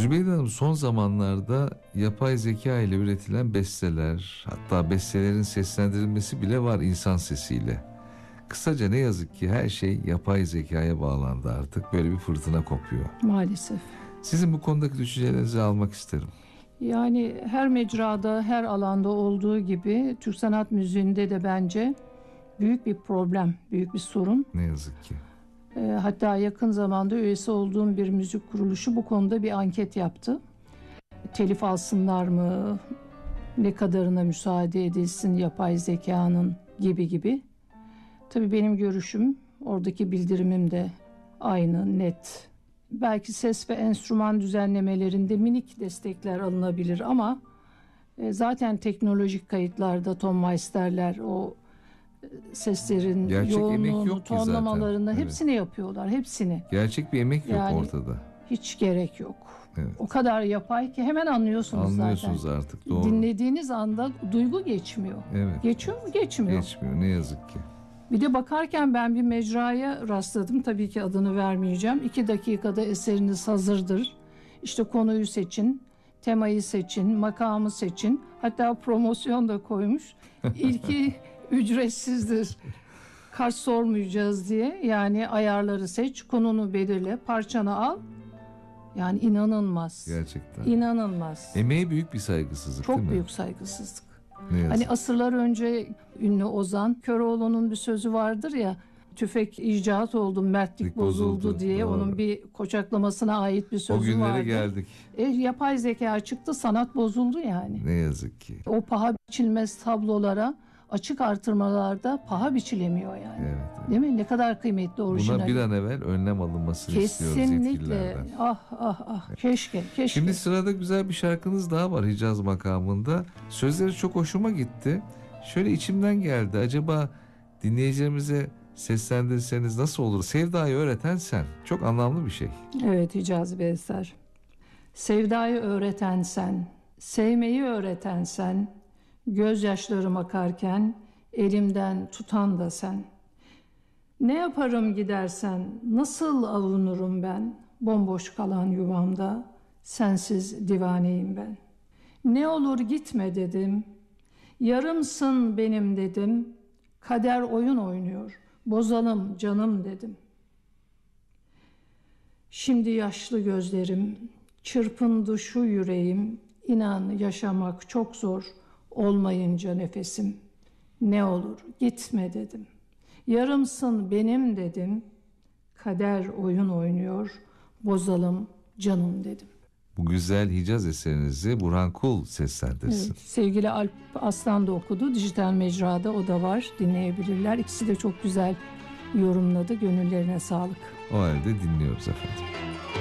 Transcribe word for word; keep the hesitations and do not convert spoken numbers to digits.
Zübeyde Hanım, son zamanlarda yapay zeka ile üretilen besteler, hatta bestelerin seslendirilmesi bile var insan sesiyle. Kısaca ne yazık ki her şey yapay zekaya bağlandı artık. Böyle bir fırtına kopuyor. Maalesef. Sizin bu konudaki düşüncelerinizi almak isterim. Yani her mecrada, her alanda olduğu gibi Türk sanat müziğinde de bence büyük bir problem, büyük bir sorun. Ne yazık ki. E, hatta yakın zamanda üyesi olduğum bir müzik kuruluşu bu konuda bir anket yaptı. Telif alsınlar mı, ne kadarına müsaade edilsin yapay zekanın gibi gibi. Tabii benim görüşüm, oradaki bildirimim de aynı, net. Belki ses ve enstrüman düzenlemelerinde minik destekler alınabilir ama e, zaten teknolojik kayıtlarda Tom Meister'ler o e, seslerin Gerçek emek yoğunluğunu, yok ki tonlamalarını zaten. hepsini Evet. yapıyorlar, hepsini. Gerçek bir emek yok Yani ortada. hiç gerek yok. Evet. O kadar yapay ki hemen anlıyorsunuz, Anlıyorsunuz zaten. artık, doğru. Dinlediğiniz anda duygu geçmiyor. Evet. Geçiyor mu? Geçmiyor. Geçmiyor ne yazık ki. Bir de bakarken ben bir mecraya rastladım. Tabii ki adını vermeyeceğim. İki dakikada eseriniz hazırdır. İşte konuyu seçin, temayı seçin, makamı seçin. Hatta promosyon da koymuş. İlki ücretsizdir. Kart sormayacağız diye. Yani ayarları seç, konunu belirle, parçanı al. Yani inanılmaz. Gerçekten. İnanılmaz. Emeğe büyük bir saygısızlık, Çok değil mi? büyük saygısızlık. Ne yazık. Hani asırlar önce ünlü Ozan Köroğlu'nun bir sözü vardır ya, tüfek icat oldu, mertlik bozuldu, bozuldu, diye. doğru. Onun bir koçaklamasına ait bir sözü O günlere vardı. geldik. E, yapay zeka çıktı, sanat bozuldu yani. Ne yazık ki. O paha biçilmez tablolara, açık artırmalarda paha biçilemiyor yani. Evet, evet. Değil mi? Ne kadar kıymetli orijinal. Buna bir an evvel önlem alınmasını istiyoruz Kesinlikle. yetkililerden. Ah ah ah. Keşke, keşke. Şimdi sırada güzel bir şarkınız daha var Hicaz makamında. Sözleri çok hoşuma gitti. Şöyle içimden geldi. Acaba dinleyicilerimize seslendirseniz nasıl olur? Sevdayı öğreten sen. Çok anlamlı bir şey. Evet, Hicazi bir eser. Sevdayı öğreten sen, sevmeyi öğreten sen, gözyaşlarım akarken elimden tutan da sen. Ne yaparım gidersen, nasıl avunurum ben, bomboş kalan yuvamda, sensiz divaneyim ben. Ne olur gitme dedim, yarımsın benim dedim, kader oyun oynuyor, bozalım canım dedim. Şimdi yaşlı gözlerim, çırpındı şu yüreğim, inan yaşamak çok zor, olmayınca nefesim. Ne olur gitme dedim, yarımsın benim dedim, kader oyun oynuyor, bozalım canım dedim. Bu güzel Hicaz eserinizi Burhan Kul seslendirsin. Evet, sevgili Alp Aslan da okudu, dijital mecrada o da var, dinleyebilirler. İkisi de çok güzel yorumladı, gönüllerine sağlık. O halde dinliyoruz efendim.